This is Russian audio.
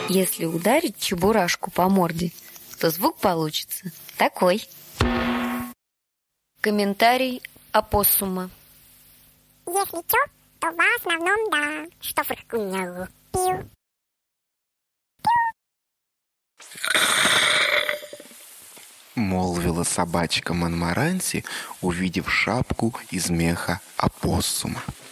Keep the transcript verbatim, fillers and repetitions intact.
Если ударить чебурашку по морде, то звук получится такой. Комментарий опоссума. Если чё, то в основном да, что фыркунья пил. Молвила собачка Монморанси, увидев шапку из меха опоссума.